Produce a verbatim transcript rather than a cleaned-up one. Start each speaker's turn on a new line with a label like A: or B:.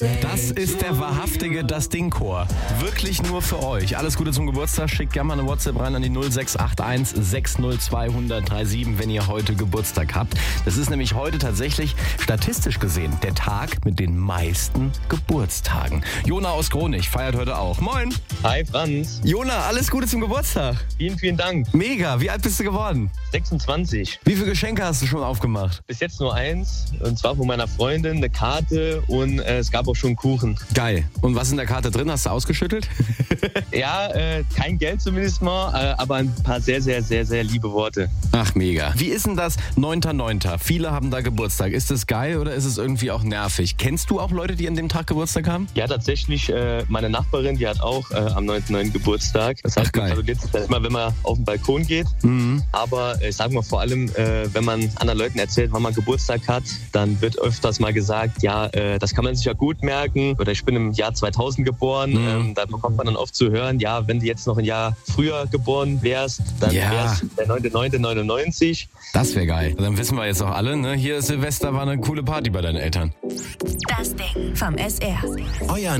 A: Das ist der wahrhaftige Das Ding-Chor. Wirklich nur für euch. Alles Gute zum Geburtstag. Schickt gerne mal eine WhatsApp rein an die null sechs acht eins sechs null zwei null null drei sieben, wenn ihr heute Geburtstag habt. Das ist nämlich heute tatsächlich statistisch gesehen der Tag mit den meisten Geburtstagen. Jona aus Kronich feiert heute auch. Moin.
B: Hi Franz.
A: Jona, alles Gute zum Geburtstag.
B: Vielen, vielen Dank.
A: Mega. Wie alt bist du geworden?
B: sechsundzwanzig.
A: Wie viele Geschenke hast du schon aufgemacht?
B: Bis jetzt nur eins. Und zwar von meiner Freundin, eine Karte und äh, es gab auch schon Kuchen.
A: Geil. Und was ist in der Karte drin? Hast du ausgeschüttet?
B: Ja, äh, kein Geld zumindest mal, äh, aber ein paar sehr, sehr, sehr, sehr liebe Worte.
A: Ach, mega. Wie ist denn das? neunter neunter Viele haben da Geburtstag. Ist das geil oder ist es irgendwie auch nervig? Kennst du auch Leute, die an dem Tag Geburtstag haben?
B: Ja, tatsächlich, äh, meine Nachbarin, die hat auch äh, am neunten neunten Geburtstag. Das heißt,
A: Ach, geil.
B: man gratuliert sich dann immer, wenn man auf den Balkon geht.
A: Mhm.
B: Aber ich sage mal vor allem, äh, wenn man anderen Leuten erzählt, wann man Geburtstag hat, dann wird öfters mal gesagt, ja, äh, das kann man sich ja gut merken. Oder ich bin im Jahr zweitausend geboren.
A: Mhm.
B: Ähm, da bekommt man dann oft zu hören, ja, wenn du jetzt noch ein Jahr früher geboren wärst, dann
A: Ja.
B: wär's der neunter neunter neunundneunzig.
A: Das wäre geil. Dann wissen wir jetzt auch alle, ne? Hier Silvester war eine coole Party bei deinen Eltern.
C: Das Ding vom S R.
A: Euer